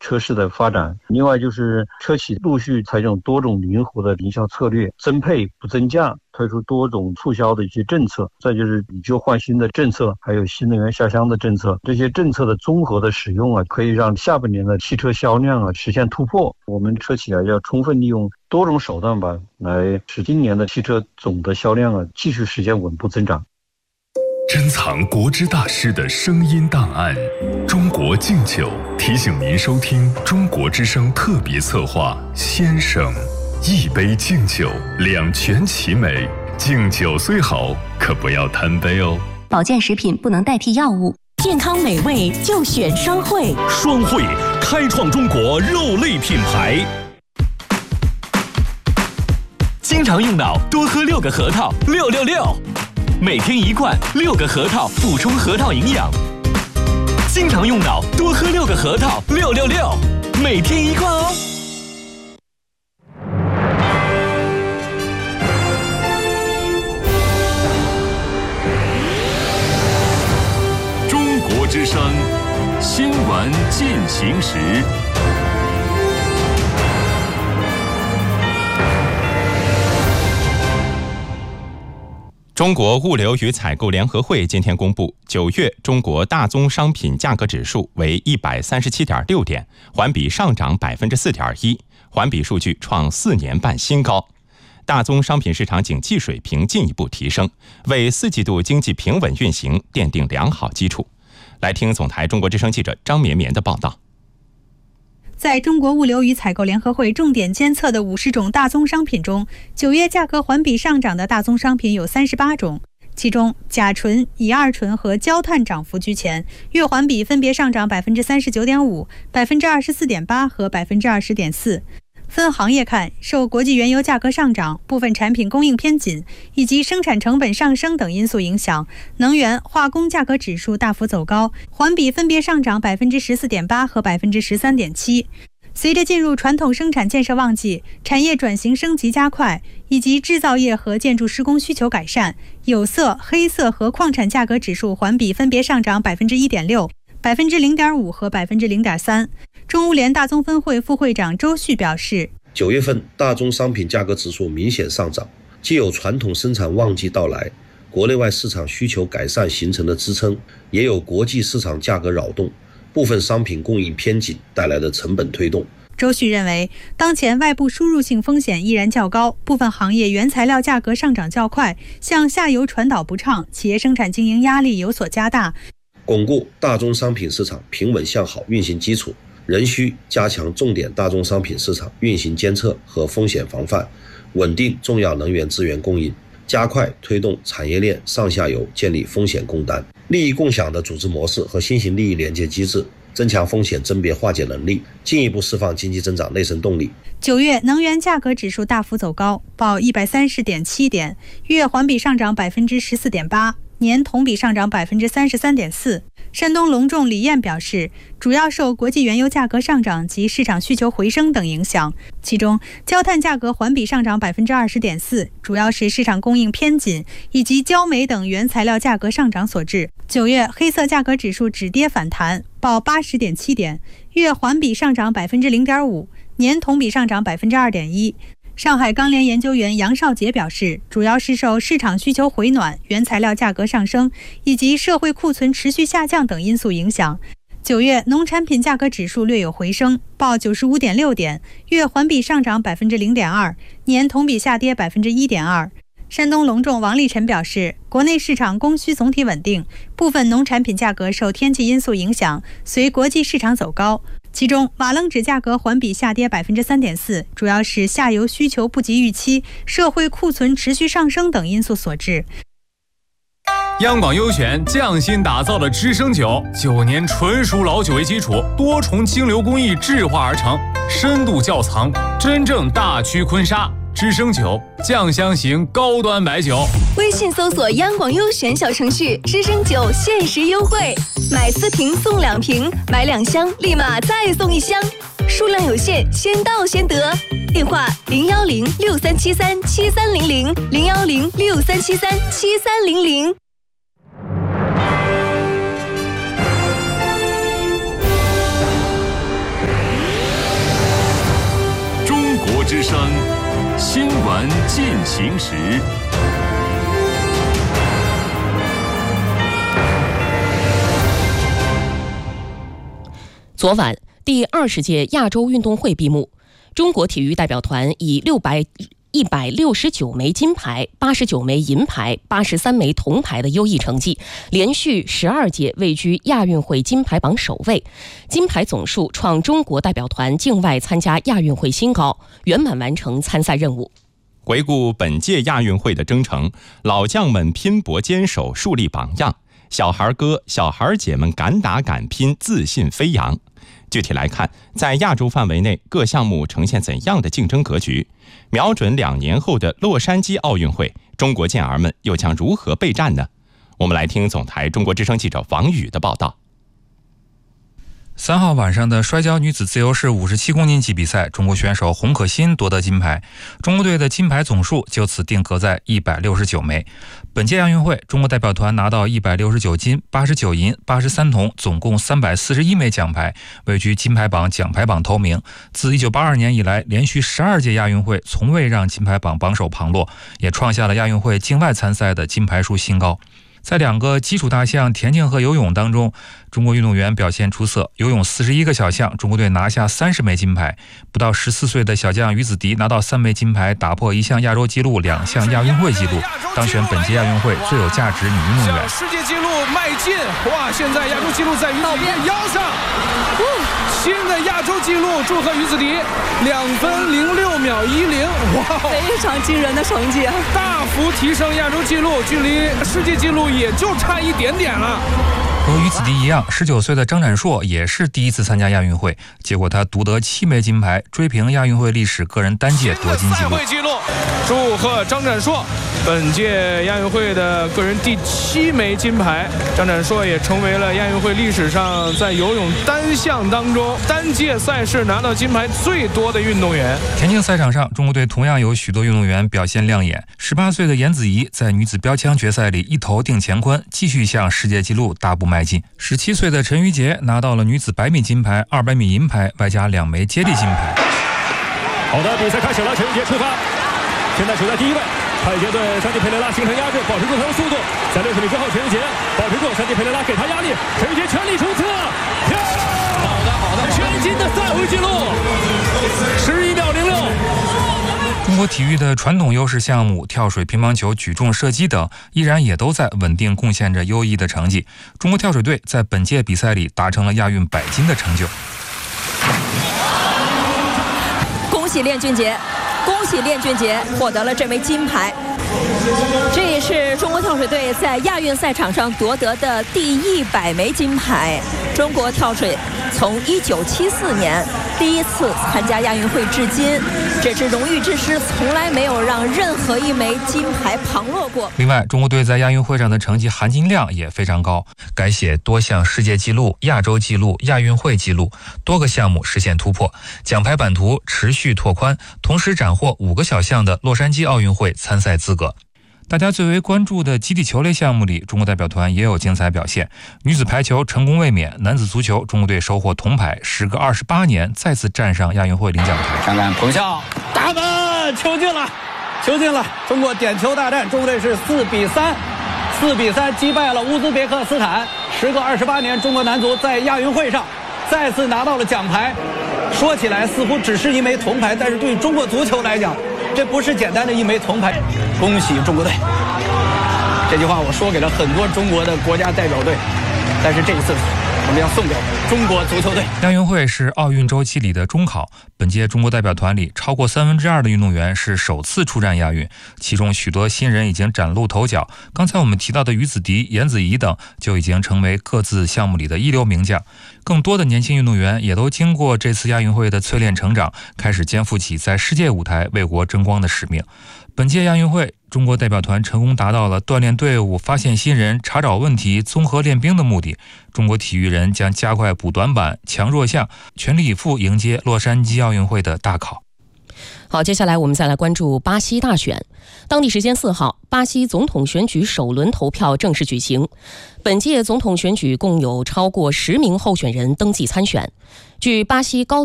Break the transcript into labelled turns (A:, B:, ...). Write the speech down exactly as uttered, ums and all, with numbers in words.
A: 车市的发展。另外就是车企陆续采用多种灵活的营销策略，增配不增价，推出多种促销的一些政策，再就是以旧换新的政策，还有新能源下乡的政策。这些政策的综合的使用啊，可以让下半年的汽车销量啊实现突破。我们车企啊要充分利用多种手段吧，来使今年的汽车总的销量啊继续实现稳步增长。
B: 珍藏国之大师的声音档案，中国敬酒提醒您收听中国之声特别策划《先生》，一杯敬酒，两全其美。敬酒虽好，可不要贪杯哦。
C: 保健食品不能代替药物，
D: 健康美味就选双汇。
E: 双汇开创中国肉类品牌。经常用脑，多喝六个核桃，六六六。每天一罐，六个核桃，补充核桃营养。经常用脑，多喝六个核桃，六六六。每天一罐哦。
B: 中国之声新闻进行时。
F: 中国物流与采购联合会今天公布，九月中国大宗商品价格指数为一百三十七点六点，环比上涨百分之四点一，环比数据创四年半新高。大宗商品市场景气水平进一步提升，为四季度经济平稳运行奠定良好基础。来听总台中国之声记者张绵绵的报道。
G: 在中国物流与采购联合会重点监测的五十种大宗商品中，九月价格环比上涨的大宗商品有三十八种，其中甲醇、乙二醇和焦炭涨幅居前，月环比分别上涨百分之三十九点五、百分之二十四点八和百分之二十点四。分行业看，受国际原油价格上涨、部分产品供应偏紧以及生产成本上升等因素影响，能源、化工价格指数大幅走高，环比分别上涨百分之十四点八和百分之十三点七。随着进入传统生产建设旺季，产业转型升级加快，以及制造业和建筑施工需求改善，有色、黑色和矿产价格指数环比分别上涨百分之一点六、百分之零点五和百分之零点三。中物联大宗分会副会长周旭表示，
H: 九月份大宗商品价格指数明显上涨，既有传统生产旺季到来，国内外市场需求改善形成的支撑，也有国际市场价格扰动，部分商品供应偏紧带来的成本推动。
G: 周旭认为，当前外部输入性风险依然较高，部分行业原材料价格上涨较快，向下游传导不畅，企业生产经营压力有所加大。
H: 巩固大宗商品市场平稳向好运行基础，仍需加强重点大宗商品市场运行监测和风险防范，稳定重要能源资源供应，加快推动产业链上下游建立风险共担、利益共享的组织模式和新型利益连接机制，增强风险甄别化解能力，进一步释放经济增长内生动力。
G: 九月能源价格指数大幅走高，报一百三十点七点，月环比上涨百分之十四点八，年同比上涨百分之三十三点四。山东隆重李燕表示，主要受国际原油价格上涨及市场需求回升等影响，其中焦炭价格环比上涨百分之二十点四，主要是市场供应偏紧以及焦煤等原材料价格上涨所致。九月黑色价格指数止跌反弹，报八十点七点，月环比上涨百分之零点五，年同比上涨百分之二点一。上海钢联研究员杨少杰表示，主要是受市场需求回暖、原材料价格上升以及社会库存持续下降等因素影响。九月农产品价格指数略有回升，报九十五点六点，月环比上涨百分之零点二，年同比下跌百分之一点二。山东隆重王立晨表示，国内市场供需总体稳定，部分农产品价格受天气因素影响，随国际市场走高。其中瓦楞纸价格环比下跌百分之三点四，主要是下游需求不及预期、社会库存持续上升等因素所致。
I: 央广优选匠心打造的知升酒，九年纯熟老酒为基础，多重清流工艺制化而成，深度窖藏，真正大曲坤沙。知升酒，酱香型高端白酒。
C: 微信搜索央广优选小程序，知升酒限时优惠，买四瓶送两瓶，买两箱立马再送一箱，数量有限，先到先得。电话零幺零六三七三七三零零零幺零六三七三七三零零。
B: 之声新闻进行时。
J: 昨晚，第二十届亚洲运动会闭幕，中国体育代表团以六百。一百六十九枚金牌、八十九枚银牌、八十三枚铜牌的优异成绩，连续十二届位居亚运会金牌榜首位，金牌总数创中国代表团境外参加亚运会新高，圆满完成参赛任务。
F: 回顾本届亚运会的征程，老将们拼搏坚守，树立榜样；小孩哥、小孩姐们敢打敢拼，自信飞扬。具体来看，在亚洲范围内，各项目呈现怎样的竞争格局？瞄准两年后的洛杉矶奥运会，中国健儿们又将如何备战呢？我们来听总台中国之声记者王宇的报道。
K: 三号晚上的摔跤女子自由式五十七公斤级比赛，中国选手洪可欣夺得金牌，中国队的金牌总数就此定格在一百六十九枚。本届亚运会，中国代表团拿到一百六十九金、八十九银、八十三铜，总共三百四十一枚奖牌，位居金牌榜、奖牌榜头名。自一九八二年以来，连续十二届亚运会从未让金牌榜榜首旁落，也创下了亚运会境外参赛的金牌数新高。在两个基础大项田径和游泳当中，中国运动员表现出色。游泳四十一个小项，中国队拿下三十枚金牌。不到十四岁的小将于子迪拿到三枚金牌，打破一项亚洲纪录、两项亚运会纪录，当选本届亚运会最有价值女运动员。
L: 世界纪录迈进，哇！现在亚洲纪录在于子迪的腰上，新的亚洲纪录，祝贺于子迪，两分零六秒一零，哇，
M: 非常惊人的成绩啊！
L: 大幅提升亚洲纪录，距离世界纪录也就差一点点了。
K: 和于子迪一样，十九岁的张展硕也是第一次参加亚运会，结果他独得七枚金牌，追平亚运会历史个人单届夺金纪录。
L: 纪录，祝贺张展硕，本届亚运会的个人第七枚金牌。张展硕也成为了亚运会历史上在游泳单项当中单届赛事拿到金牌最多的运动员。
K: 田径赛场上，中国队同样有许多运动员表现亮眼。十八岁的颜子怡在女子标枪决赛里一头定乾坤，继续向世界纪录大步迈进。十七岁的陈瑜杰拿到了女子百米金牌、二百米银牌，外加两枚接力金牌。
N: 好的，比赛开始了，陈瑜杰出发，现在处在第一位。快捷对山地佩雷拉形成压制，保持住他的速度。在六十米之后，陈瑜杰保持住，山地佩雷拉给他压力，陈瑜杰全力冲刺，漂亮！好的，好的，全新的赛会纪录，十一秒零六。
K: 中国体育的传统优势项目跳水、乒乓球、举重、射击等依然也都在稳定贡献着优异的成绩。中国跳水队在本届比赛里达成了亚运百金的成就。
M: 恭喜练俊杰，恭喜练俊杰获得了这枚金牌。这也是中国跳水队在亚运赛场上夺得的第一百枚金牌。中国跳水从一九七四年第一次参加亚运会至今，这支荣誉之师从来没有让任何一枚金牌旁落过。
K: 另外，中国队在亚运会上的成绩含金量也非常高，改写多项世界纪录、亚洲纪录、亚运会纪录，多个项目实现突破，奖牌版图持续拓宽，同时斩获五个小项的洛杉矶奥运会参赛资格。大家最为关注的集体球类项目里，中国代表团也有精彩表现。女子排球成功卫冕，男子足球中国队收获铜牌，时隔二十八年再次站上亚运会领奖台。
O: 看看彭笑打门，球进了，球进了！中国点球大战，中国队是四比三，四比三击败了乌兹别克斯坦。时隔二十八年，中国男足在亚运会上再次拿到了奖牌。说起来似乎只是一枚铜牌，但是对于中国足球来讲，这不是简单的一枚铜牌。恭喜中国队！这句话我说给了很多中国的国家代表队，但是这一次我们要送给中国足球队。
K: 亚运会是奥运周期里的中考，本届中国代表团里超过三分之二的运动员是首次出战亚运，其中许多新人已经崭露头角。刚才我们提到的于子迪、颜子怡等就已经成为各自项目里的一流名将。更多的年轻运动员也都经过这次亚运会的淬炼成长，开始肩负起在世界舞台为国争光的使命。本届亚运会，中国代表团成功达到了锻炼队伍、发现新人、查找问题、综合练兵的目的。中国体育人将加快补短板、强弱项，全力以赴迎接洛杉矶奥运会的大考。
J: 好，接下来我们再来关注巴西大选。当地时间四号，巴西总统选举首轮投票正式举行。本届总统选举共有超过十名候选人登记参选。据巴西高